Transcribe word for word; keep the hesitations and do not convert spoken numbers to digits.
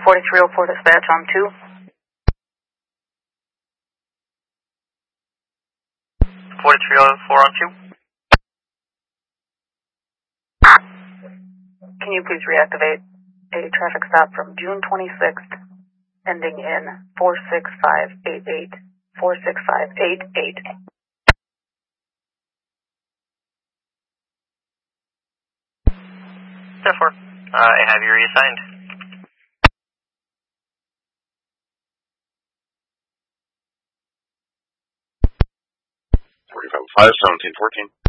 forty-three oh four dispatch on two. forty-three oh four on two. Can you please reactivate a traffic stop from June twenty-sixth, ending in four six five eight eight, four six five eight eight. Therefore, uh, I have you reassigned. forty-five oh five, seventeen fourteen.